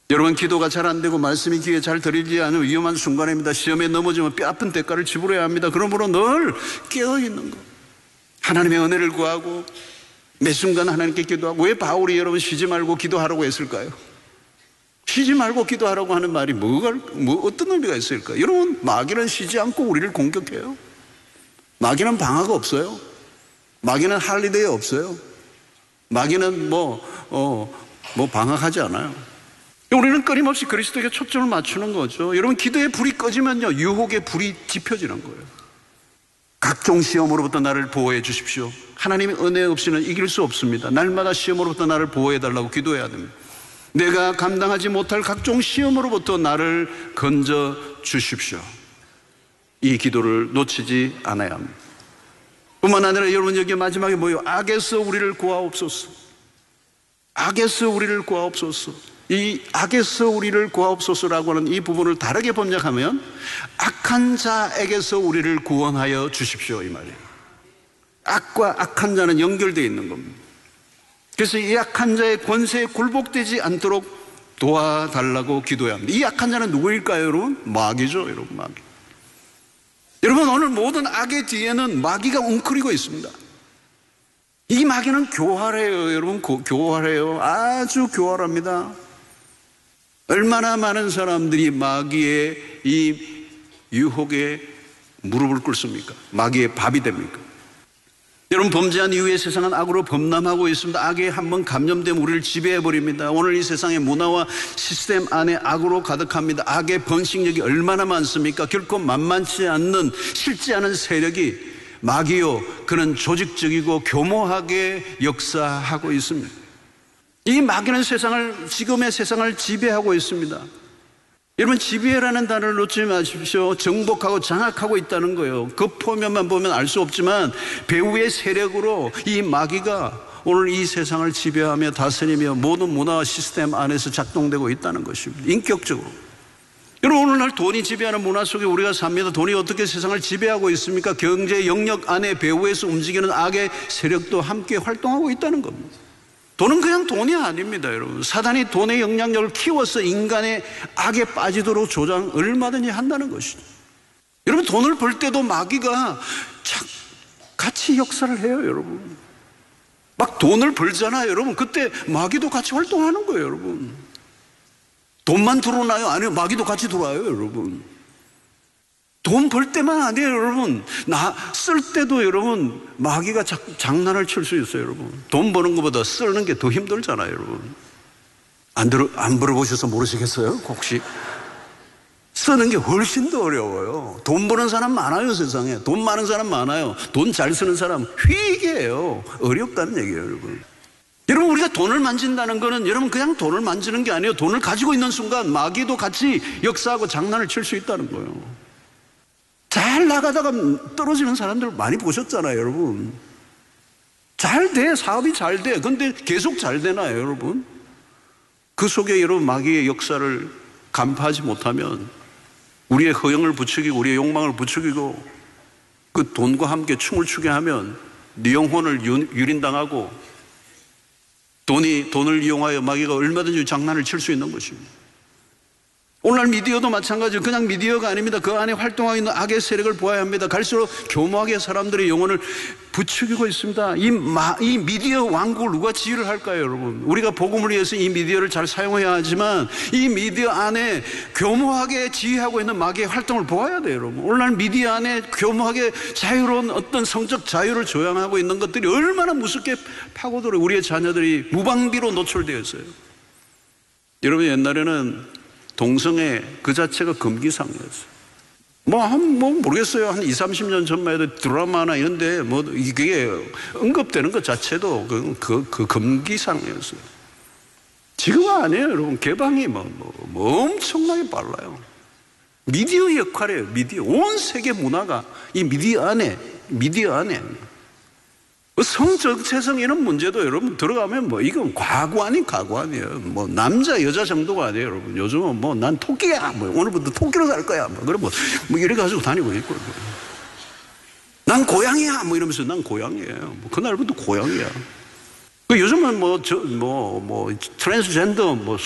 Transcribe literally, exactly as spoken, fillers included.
여러분, 기도가 잘 안 되고 말씀이 귀에 잘 들리지 않으면 위험한 순간입니다. 시험에 넘어지면 뼈아픈 대가를 지불해야 합니다. 그러므로 늘 깨어있는 것, 하나님의 은혜를 구하고 매 순간 하나님께 기도하고. 왜 바울이 여러분 쉬지 말고 기도하라고 했을까요? 쉬지 말고 기도하라고 하는 말이 뭐가, 뭐 어떤 의미가 있을까요? 여러분, 마귀는 쉬지 않고 우리를 공격해요. 마귀는 방어가 없어요. 마귀는 할리데이 없어요. 마귀는 뭐, 어, 뭐 방어하지 않아요. 우리는 끊임없이 그리스도에게 초점을 맞추는 거죠. 여러분, 기도의 불이 꺼지면요, 유혹의 불이 지펴지는 거예요. 각종 시험으로부터 나를 보호해 주십시오. 하나님의 은혜 없이는 이길 수 없습니다. 날마다 시험으로부터 나를 보호해 달라고 기도해야 됩니다. 내가 감당하지 못할 각종 시험으로부터 나를 건져 주십시오. 이 기도를 놓치지 않아야 합니다. 뿐만 아니라 여러분, 여기 마지막에 뭐예요? 악에서 우리를 구하옵소서. 악에서 우리를 구하옵소서. 이 악에서 우리를 구하옵소서라고 하는 이 부분을 다르게 번역하면 악한 자에게서 우리를 구원하여 주십시오, 이 말이에요. 악과 악한 자는 연결되어 있는 겁니다. 그래서 이 악한 자의 권세에 굴복되지 않도록 도와달라고 기도해야 합니다. 이 악한 자는 누구일까요, 여러분? 마귀죠, 여러분, 마귀. 여러분, 오늘 모든 악의 뒤에는 마귀가 웅크리고 있습니다. 이 마귀는 교활해요, 여러분. 고, 교활해요. 아주 교활합니다. 얼마나 많은 사람들이 마귀의 이 유혹에 무릎을 꿇습니까? 마귀의 밥이 됩니까? 여러분, 범죄한 이후에 세상은 악으로 범람하고 있습니다. 악에 한번 감염되면 우리를 지배해버립니다. 오늘 이 세상의 문화와 시스템 안에 악으로 가득합니다. 악의 번식력이 얼마나 많습니까? 결코 만만치 않는, 실지 않은 세력이 마귀요, 그는 조직적이고 교모하게 역사하고 있습니다. 이 마귀는 세상을, 지금의 세상을 지배하고 있습니다. 여러분, 지배라는 단어를 놓지 마십시오. 정복하고 장악하고 있다는 거예요. 그 표면만 보면 알 수 없지만 배후의 세력으로 이 마귀가 오늘 이 세상을 지배하며 다스리며 모든 문화와 시스템 안에서 작동되고 있다는 것입니다. 인격적으로. 여러분, 오늘날 돈이 지배하는 문화 속에 우리가 삽니다. 돈이 어떻게 세상을 지배하고 있습니까? 경제 영역 안에 배후에서 움직이는 악의 세력도 함께 활동하고 있다는 겁니다. 돈은 그냥 돈이 아닙니다, 여러분. 사단이 돈의 영향력을 키워서 인간의 악에 빠지도록 조장 얼마든지 한다는 것이죠. 여러분, 돈을 벌 때도 마귀가 같이 역사를 해요, 여러분. 막 돈을 벌잖아요, 여러분. 그때 마귀도 같이 활동하는 거예요, 여러분. 돈만 들어오나요? 아니요, 마귀도 같이 들어와요, 여러분. 돈 벌 때만 아니에요, 여러분. 나 쓸 때도 여러분 마귀가 자, 장난을 칠 수 있어요, 여러분. 돈 버는 것보다 쓰는 게 더 힘들잖아요, 여러분. 안 들어 안 벌어보셔서 모르시겠어요? 혹시 쓰는 게 훨씬 더 어려워요. 돈 버는 사람 많아요, 세상에. 돈 많은 사람 많아요. 돈 잘 쓰는 사람 휘기예요. 어렵다는 얘기예요, 여러분. 여러분, 우리가 돈을 만진다는 거는 여러분 그냥 돈을 만지는 게 아니에요. 돈을 가지고 있는 순간 마귀도 같이 역사하고 장난을 칠 수 있다는 거예요. 잘 나가다가 떨어지는 사람들 많이 보셨잖아요, 여러분. 잘 돼, 사업이 잘 돼. 근데 계속 잘 되나요, 여러분? 그 속에 여러분 마귀의 역사를 간파하지 못하면 우리의 허영을 부추기고 우리의 욕망을 부추기고 그 돈과 함께 춤을 추게 하면 네 영혼을 유린당하고 돈이, 돈을 이용하여 마귀가 얼마든지 장난을 칠 수 있는 것입니다. 오늘날 미디어도 마찬가지로 그냥 미디어가 아닙니다. 그 안에 활동하고 있는 악의 세력을 보아야 합니다. 갈수록 교모하게 사람들의 영혼을 부추기고 있습니다. 이, 마, 이 미디어 왕국을 누가 지휘를 할까요, 여러분? 우리가 복음을 위해서 이 미디어를 잘 사용해야 하지만 이 미디어 안에 교모하게 지휘하고 있는 마귀의 활동을 보아야 돼요, 여러분. 오늘날 미디어 안에 교모하게 자유로운 어떤 성적 자유를 조장하고 있는 것들이 얼마나 무섭게 파고들어 우리의 자녀들이 무방비로 노출되어 있어요. 여러분, 옛날에는 동성애 그 자체가 금기상이었어요. 뭐, 한, 뭐, 모르겠어요. 한 이삼십 년 전만 해도 드라마나 이런데 뭐, 이게 언급되는 것 자체도 그, 그, 그 금기상이었어요. 지금은 아니에요, 여러분. 개방이 뭐, 뭐, 뭐 엄청나게 빨라요. 미디어의 역할이에요, 미디어. 온 세계 문화가 이 미디어 안에, 미디어 안에. 성정체성 이런 문제도 여러분 들어가면 뭐 이건 과거 아닌 과거 아니에요. 뭐 남자 여자 정도가 아니에요, 여러분. 요즘은 뭐 난 토끼야, 뭐 오늘부터 토끼로 살 거야, 뭐 그럼 뭐, 뭐 이래 가지고 다니고 있고. 난 고양이야, 뭐 이러면서 난 고양이에요. 뭐 그날부터 고양이야. 그 요즘은 뭐 저 뭐 뭐 트랜스젠더 뭐